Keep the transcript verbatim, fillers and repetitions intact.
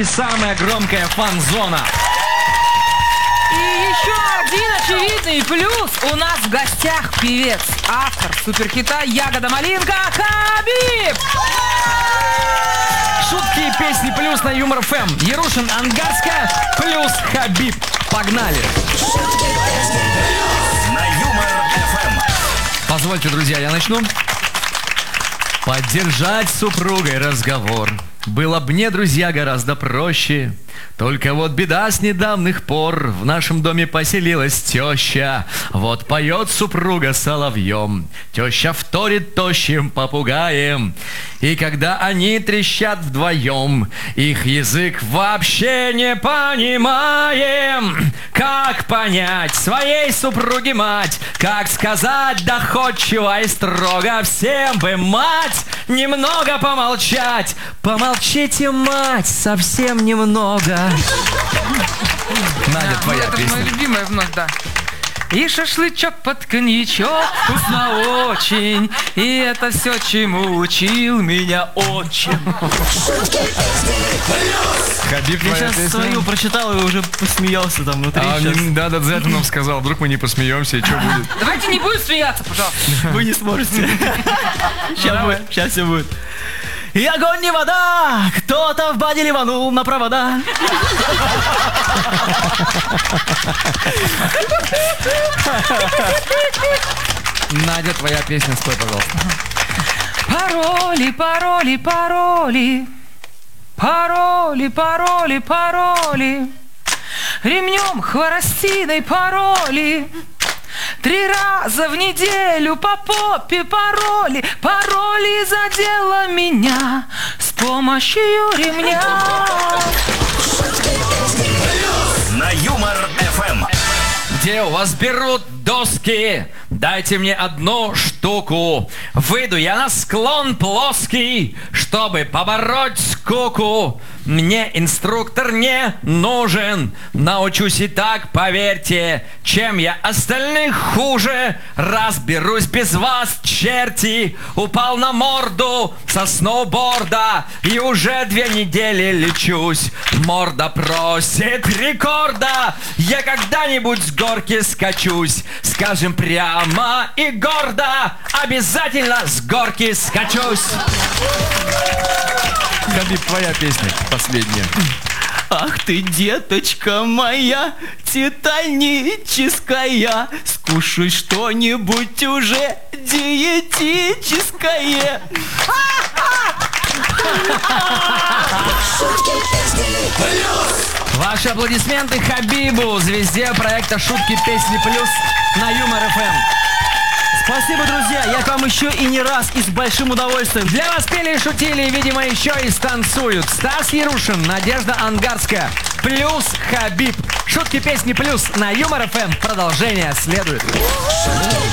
и самая громкая фан-зона. И еще один очевидный плюс. У нас в гостях певец, автор суперхита «Ягода малинка» Хабиб. Шутки и песни плюс на Юмор эф эм. Ярушин, Ангарская плюс Хабиб. Погнали. На Юмор эф эм. Позвольте, друзья, я начну. Поддержать с супругой разговор было б мне, друзья, гораздо проще. Только вот беда с недавних пор. В нашем доме поселилась теща. Вот поет супруга соловьем. Теща вторит тощим попугаем. И когда они трещат вдвоем, их язык вообще не понимаем. Как понять своей супруге мать? Как сказать доходчиво и строго? Всем бы, мать, немного помолчать. Помолчите, мать, совсем немного. Надя, Да, твоя это песня. моя любимая вновь, да. И шашлычок под коньячок вкусно очень. И это все, чему учил меня отчим. Хабиб, Я твоя сейчас песня? свою прочитал и уже посмеялся там внутри. А, Сейчас не- да, да, за это нам сказал. Вдруг мы не посмеемся, и что будет? Давайте не будем смеяться, пожалуйста. вы не сможете. Сейчас давай. будет, сейчас все будет. И огонь не вода, кто-то в баде ливанул на провода. Надя, твоя песня, спой, пожалуйста. Пароли, пароли, пароли. Пароли, пароли, пароли. Ремнем хворостиной пароли. Три раза в неделю по попе пароли. Пароли задело меня с помощью ремня. На Юмор эф эм. Где у вас берут доски? Дайте мне одну штуку. Выйду я на склон плоский, чтобы побороть скуку. Мне инструктор не нужен. Научусь и так, поверьте. Чем я остальных хуже? Разберусь без вас, черти. Упал на морду со сноуборда и уже две недели лечусь. Морда просит рекорда. Я когда-нибудь с горки скачусь. Скажем прямо и гордо. Обязательно с горки скачусь. Хабиб, твоя песня последняя. Ах ты, деточка моя, титаническая, скушай что-нибудь уже диетическое. Ваши аплодисменты Хабибу, звезде проекта «Шутки, песни плюс» на Юмор эф эм. Спасибо, друзья, я к вам еще и не раз, и с большим удовольствием. Для вас пели и шутили, и, видимо, еще и станцуют Стас Ярушин, Надежда Ангарская, плюс Хабиб. Шутки, песни плюс на Юмор эф эм. Продолжение следует.